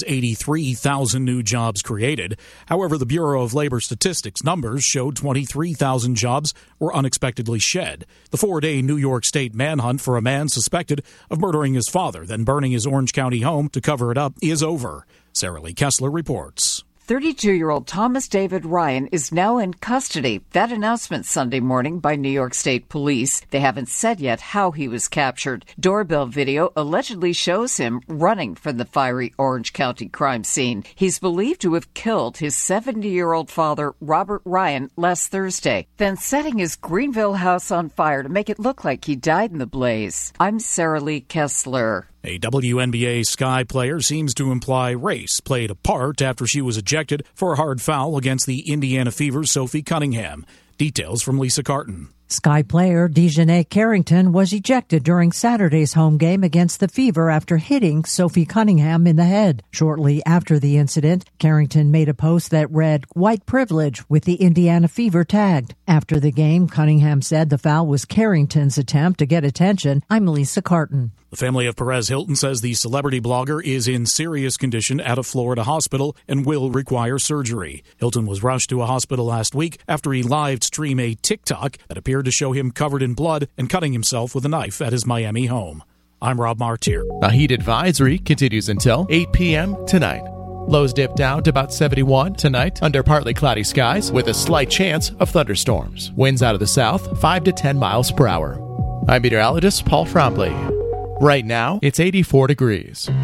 83,000 new jobs created. However, the Bureau of Labor Statistics numbers showed 23,000 jobs were unexpectedly shed. The 4-day New York State manhunt for a man suspected of murdering his father, then burning his Orange County home to cover it up, is over. Sarah Lee Kessler reports. 32-year-old Thomas David Ryan is now in custody. That announcement Sunday morning by New York State Police. They haven't said yet how he was captured. Doorbell video allegedly shows him running from the fiery Orange County crime scene. He's believed to have killed his 70-year-old father, Robert Ryan, last Thursday, then setting his Greenville house on fire to make it look like he died in the blaze. I'm Sarah Lee Kessler. A WNBA Sky player seems to imply race played a part after she was ejected for a hard foul against the Indiana Fever's Sophie Cunningham. Details from Lisa Carton. Sky player Dejanay Carrington was ejected during Saturday's home game against the Fever after hitting Sophie Cunningham in the head. Shortly after the incident, Carrington made a post that read, "White privilege," with the Indiana Fever tagged. After the game, Cunningham said the foul was Carrington's attempt to get attention. I'm Lisa Carton. The family of Perez Hilton says the celebrity blogger is in serious condition at a Florida hospital and will require surgery. Hilton was rushed to a hospital last week after he live-streamed a TikTok that appeared to show him covered in blood and cutting himself with a knife at his Miami home. I'm Rob Martier. A heat advisory continues until 8 p.m. tonight. Lows dip down to about 71 tonight under partly cloudy skies with a slight chance of thunderstorms. Winds out of the south 5 to 10 miles per hour. I'm meteorologist Paul Frombley. Right now, it's 84 degrees.